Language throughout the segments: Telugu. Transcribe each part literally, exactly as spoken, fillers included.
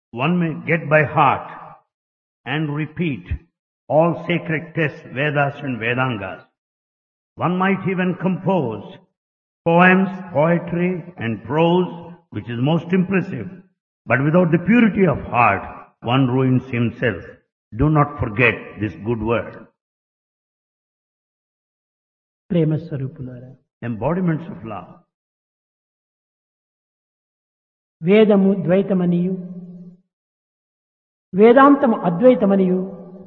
One may get by heart and repeat all sacred texts, Vedas and Vedangas. One might even compose poems, poetry and prose, which is most impressive. But without the purity of heart, one ruins himself. Do not forget this good word. ప్రేమ స్వరూపులారా, Embodiments of love. వేదము ద్వైతమనియు వేదాంతము అద్వైతమనియు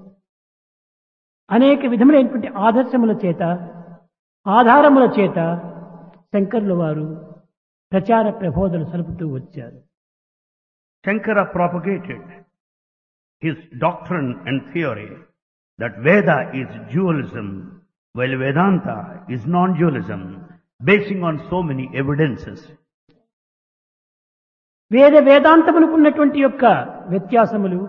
అనేక విధములైనటువంటి ఆదర్శముల చేత ఆధారముల చేత శంకరుల వారు ప్రచార ప్రబోధనలు సలుపుతూ వచ్చారు. Shankara propagated his doctrine and theory that Veda is dualism, while Vedanta is non-dualism, basing on so many evidences. వేద వేదాంతములకు ఉన్నటువంటి యొక్క వ్యత్యాసములు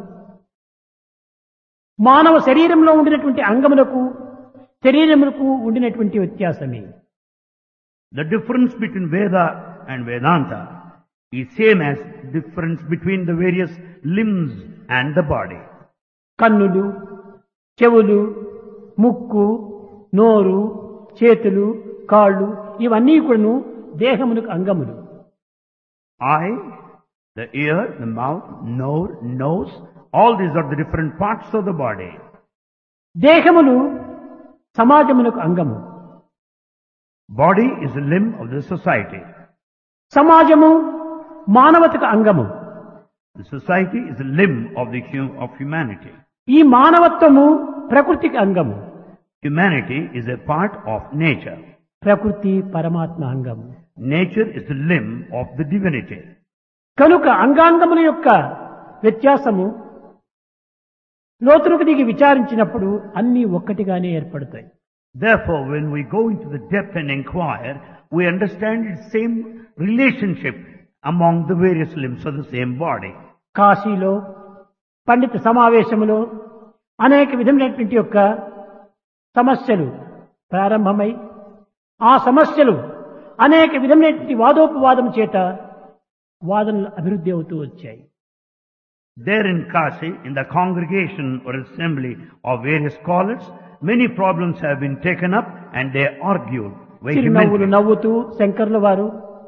మానవ శరీరంలో ఉండినటువంటి అంగములకు శరీరములకు ఉండినటువంటి వ్యత్యాసమే. The difference between Veda and Vedanta is same as difference between the various limbs and the body. కన్నులు, చెవులు, ముక్కు, నోరు, చేతులు, కాళ్ళు ఇవన్నీ కూడాను దేహమునకు అంగములు. Eye, the ear, the mouth, nose, nose, all these are the different parts of the body. దేహములు సమాజమునకు అంగము. Body is a limb of the society. సమాజము మానవతకు అంగము. The society is a limb of the hu- of humanity. ఈ మానవత్వము ప్రకృతికి అంగము. Humanity is a part of nature. ప్రకృతి పరమాత్మ అంగము. Nature is the limb of the divinity. కనుక అంగాంగముల యొక్క వ్యత్యాసము లోతులకు దిగి విచారించినప్పుడు అన్నీ ఒక్కటిగానే ఏర్పడతాయి. Therefore, when we go into the depth and inquire, we understand its same relationship among the various limbs of the same body. కాశీలో పండిత సమావేశములో అనేక విధమైనటువంటి యొక్క సమస్యలు ప్రారంభమై ఆ సమస్యలు అనేక విధమైనటువంటి వాదోపవాదం చేత వాదనలు అభివృద్ధి అవుతూ వచ్చాయి. There in Kashi, in the congregation or assembly of various scholars, many problems have been taken up and they argued చిరునవ్వులు vehemently. నవ్వుతూ శంకరుల వారు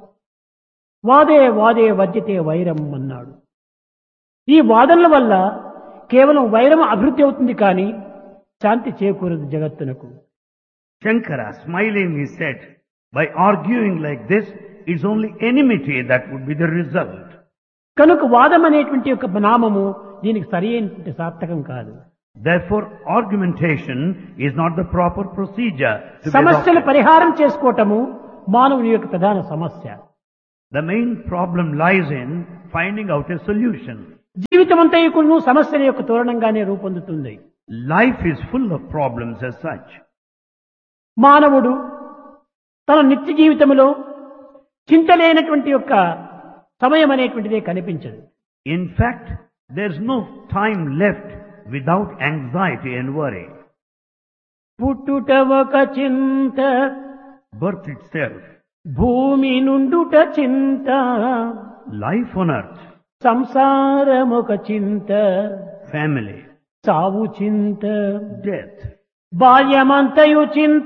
వాదే వాదే వర్జితే వైరం అన్నాడు. ఈ వాదనల వల్ల కేవలం వైరం అభివృద్ధి అవుతుంది కానీ శాంతి చేకూరదు జగత్తునకు. Shankara smilingly said, by arguing like this, it's only enmity that would be the result. కనుక వాదం అనేటువంటి యొక్క నామము దీనికి సరి అయినటువంటి సార్థకం కాదు. Therefore, argumentation is not the proper procedure to be సమస్యల adopted. పరిహారం చేసుకోవటము మానవుని యొక్క ప్రధాన సమస్య. The main problem lies in finding out a solution. జీవితం అంతా కూడా సమస్యల యొక్క తోరణంగానే రూపొందుతుంది. Life is full of problems as such. మానవుడు తన నిత్య జీవితంలో చింత లేనటువంటి యొక్క సమయం అనేటువంటిదే కనిపించదు. In fact, there's no time left without anxiety and worry. పుట్టుట ఒక చింత, Birth itself, భూమి నుండుట చింత, life on earth, సంసారం ఒక చింత, family, చావు చింత, death, బాల్యమంతయు చింత,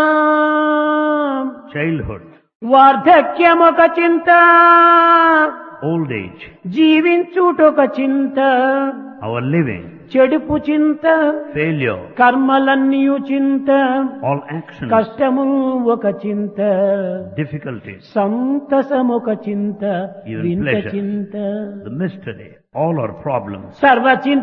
childhood, వార్ధక్యం ఒక చింత, old age, జీవించుటొక చింత, our living, చెడుపు చింత, failure, కర్మలన్నీయు చింత, all actions, కష్టము ఒక చింత, difficulties, సంతసమొక చింత, Even వింత pleasure. చింత, the mystery, all are problems. సర్వ చింత